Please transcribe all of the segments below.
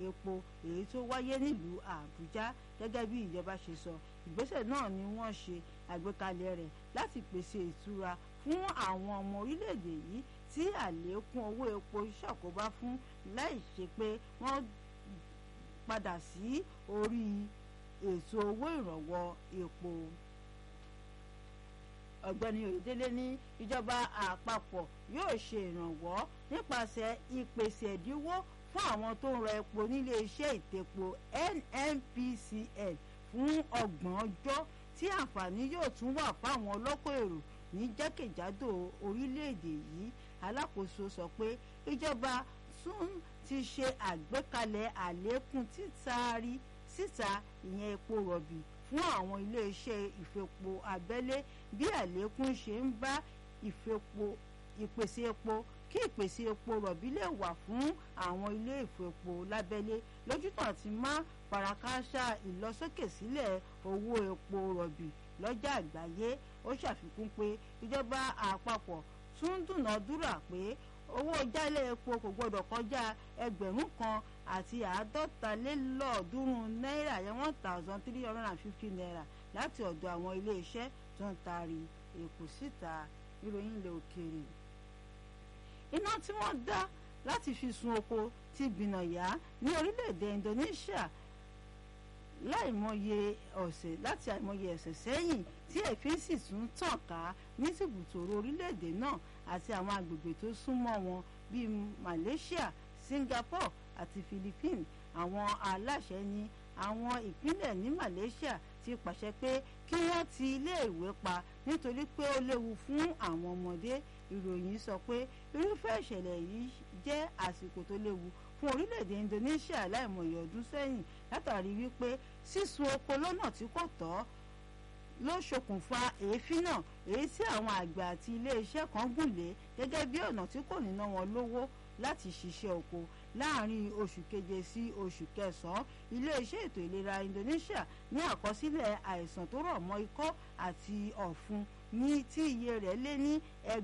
epo èyí tó wáyé nílùú Àbújá. Gẹ́gẹ́ bí ìjọba ṣe sọ, ìgbésẹ̀ náà ni wọ́n ṣe àgbékalẹ̀ rẹ̀ láti pèsè ìtura fún àwọn ọmọ orílẹ̀-èdè yìí tí àlékún owó epo ṣàkóbá fún, láì ṣe pé wọ́n padà sí orí ètò owó ìrànwọ́ epo. Ọ̀gbẹ́ni Oyèdélé ní ìjọba àpapọ̀ yóò ṣe ìrànwọ́ nípasẹ̀ ìpèsè ẹ̀dínwó fún àwọn tó ń ra epo nílé iṣẹ́ ìtẹ̀pọ̀ NNPCL fún 30 ọjọ́, tí àǹfààní yóò tún wà fáwọn ọlọ́kọ̀ èrò ní jákèjádò orílẹ̀-èdè yìí. Alákòóso sọ pé ìjọba tún ti ṣe àgbékalẹ̀ àlékún títaari síta ìyẹn epo rọ̀bì fún àwọn ilé-iṣẹ́ ìfepo abẹ́lé bí àlékún ṣe ń bá ìpèsè epo, kí ìpèsè epo rọ̀bì lè wà fún àwọn ilé ìfepo lábẹ́lé lójútàn àti má farakásá ìlọsókè sílẹ̀ owó epo rọ̀bì lọ́jà àgbáyé. Ó ṣàfikún pé ìjọba àpapọ̀ tún dúnàádúrà pé owó jálẹ̀ epo kò gbọdọ̀ kọjá $1,050 náírà yẹn $1,350 láti ọ̀dọ̀ àwọn ilé-iṣẹ́ tó ń taari epo síta. Ìròyìn ilẹ̀ òkèèrè. Iná tí wọ́n dá láti fi sun oko ti gbìnàyá ní orílẹ̀-èdè Indonesia láti àìmọye ọ̀sẹ̀ sẹ́yìn, tí èéfín sì tún tàn ká ní tìbútòrò orílẹ̀-èdè náà àti àwọn agbègbè tó súnmọ́ wọn bíi Malaysia, Singapore àti Philippines. Àwọn aláṣẹ ní àwọn ìpínlẹ̀ ní Malaysia ti pàṣẹ pé kí wọ́n ti iléèwé pa nítorí pé ó léwu fún àwọn ọmọdé. Ìròyìn sọ pé irúfẹ́ ìṣẹ̀lẹ̀ yìí jẹ́ àsìkò tó léwu fún orílẹ̀-èdè Indonesia láìmọye ọdún sẹ́yìn, látàrí wípé sísun oko lọ́nà tí kò tọ́ ló ṣokùnfà èéfín náà, èyí tí àwọn àgbẹ̀ àti ilé-iṣẹ́ kan gùn lé gẹ́gẹ́ bí ọ̀nà tí kò ní ná wọn lówó láti ṣiṣẹ́ oko. Láàárín oṣù keje sí oṣù kẹsàn-án, ilé-iṣẹ́ ètò ìlera Indonesia ní àkọsílẹ̀ àìsàn tó rọ̀ mọ́ ikọ́ àti ọ̀fun ní tí iye rẹ̀ lé ní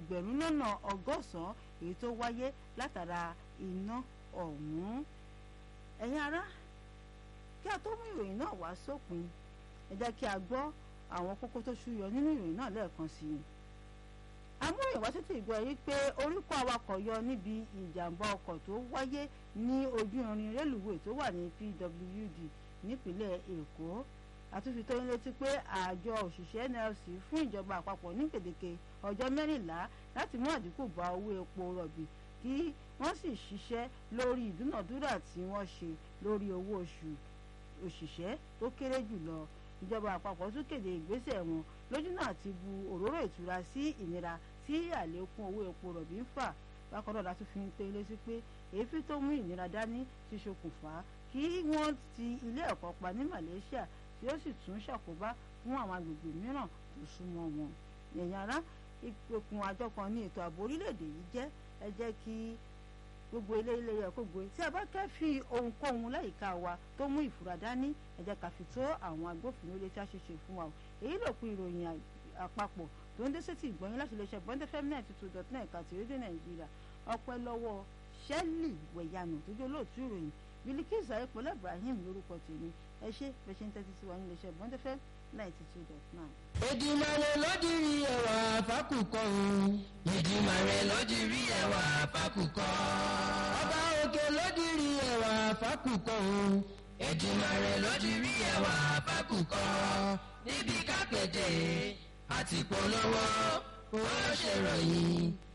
1,100 èyí tó wáyé látara iná ọ̀hún. Ẹ̀yin ará, kí a tó mú ìròyìn náà wá sópin, ẹ jẹ́ kí a gbọ́ àwọn kókó tó ṣúyọ nínú ìròyìn náà lẹ́ẹ̀kan sí i. Amúròyìn wá sétí ìgbọ́ yìí pé orí kó awakọ̀ yọ níbi ìjàmbá ọkọ̀ tó wáyé ní ojú irin rélùwé tó wà ní PWD nípínlẹ̀ Èkó. Àtúnfi tó ń létí pé àjọ òṣìṣẹ́ NLC fún ìjọba àpapọ̀ ní gbèdéke ọjọ́ 14 láti mú àdínkù bá owó epo rọ̀bì, kí wọ́n sì ṣiṣẹ́ lórí ìdúnàdúrà tí wọ́n ṣe lórí owó oṣù òṣìṣẹ́ tó kéré jùlọ. Ìjọba àpapọ̀ tún kéde ìgbésẹ̀ wọn lójúnà àti bu òróró ìtura sí ìnira tí àlékún owó epo rọ̀bì ń fà. Bákan náà la tún fi ń tó létí pé èéfín tó mú ìnira dání ti ṣokùnfà kí wọ́n ti ilé ẹ̀kọ́ pa ní Malaysia, tí ó sì tún ṣàkóbá fún àwọn agbègbè mìíràn tó súnmọ́ wọn. Ẹ̀yin ará, ìpẹ̀kùn àjọ kan ní ètò ààbò orílẹ̀-èdè yìí jẹ́, ẹ jẹ́ kí gbogbo ilé yẹ kó gbé. Tí a bá kẹ́fì ohunkóhun láyìíká wa tó mú ìfura dání, ẹ jẹ́ ká fi tó àwọn agbófinró létí àṣeṣe fún wa. Èyí ló pin ìròyìn àpapọ̀ tó ń dé sétí ìgbọ́yìn láti iléeṣẹ́ Bond FM 92.9 ẹ̀ka ti rédíò Nàìjíríà. Ọpẹ́ lọ́wọ́ Shelley Wẹ̀yànù tó jẹ́ olóòtú ìròyìn. Bilikisu Ayọ̀pọ̀lá Ibrahim lórúkọ tèmi. Ẹ ṣé bẹ́ẹ̀ ṣe ń tẹ́tí sí wa ní iléeṣẹ́ Bond FM 92.9. Èdùmàrè ló dirí ẹwà fákùkọ òun. Èdùmàrè ló dirí ẹwà fákùkọ. Ọba òkè ló dirí ẹwà fákùkọ òun. Èdùmàrè ló dirí ẹwà fákùkọ. Níbi kápẹ́tẹ̀ àti polówó ó ṣèròyìn.